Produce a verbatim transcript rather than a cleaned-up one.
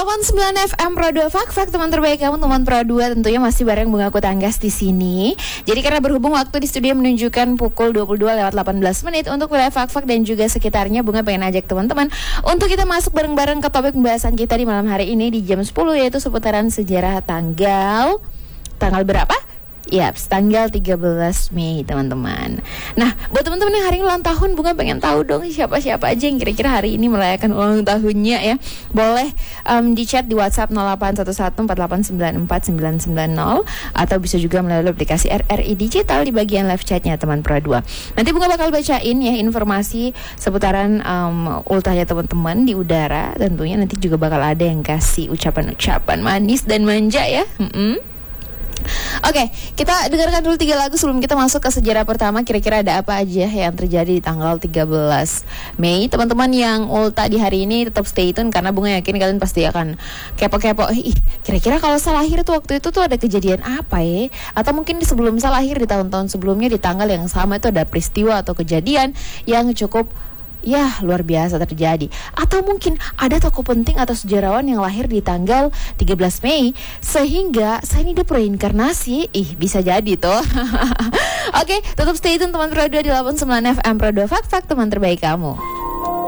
delapan puluh sembilan F M Pro dua Fak Fak, teman terbaik kamu, teman Pro dua, tentunya masih bareng Bunga Kutanggas di sini. Jadi karena berhubung waktu di studio menunjukkan pukul dua puluh dua lewat delapan belas menit untuk wilayah Fak Fak dan juga sekitarnya, Bunga pengen ajak teman-teman untuk kita masuk bareng-bareng ke topik pembahasan kita di malam hari ini di jam sepuluh, yaitu seputaran sejarah tanggal tanggal berapa? Ya, tanggal tiga belas Mei, teman-teman. Nah, buat teman-teman yang hari ini ulang tahun, Bunga pengen tahu dong siapa-siapa aja yang kira-kira hari ini merayakan ulang tahunnya ya. Boleh um, di chat di WhatsApp nol delapan satu satu empat delapan sembilan empat sembilan sembilan nol, atau bisa juga melalui aplikasi R R I Digital di bagian live chatnya teman Pro dua. Nanti Bunga bakal bacain ya informasi seputaran um, ultahnya teman-teman di udara. Tentunya nanti juga bakal ada yang kasih ucapan-ucapan manis dan manja ya. Mm-mm. Oke, okay, kita dengarkan dulu tiga lagu sebelum kita masuk ke sejarah pertama. Kira-kira ada apa aja yang terjadi di tanggal tiga belas Mei. Teman-teman yang ulta di hari ini tetap stay tune, karena Bunga yakin kalian pasti akan kepo-kepo. Ih, kira-kira kalau salah lahir tuh waktu itu tuh ada kejadian apa ya? Atau mungkin di sebelum salah lahir, di tahun-tahun sebelumnya di tanggal yang sama itu ada peristiwa atau kejadian yang cukup ya luar biasa terjadi. Atau mungkin ada tokoh penting atau sejarawan yang lahir di tanggal tiga belas Mei sehingga saya ini dia reinkarnasi. Ih, bisa jadi tuh. Oke, tetap stay tune teman Pro dua di delapan puluh sembilan F M Pro dua Fak Fak, teman terbaik kamu.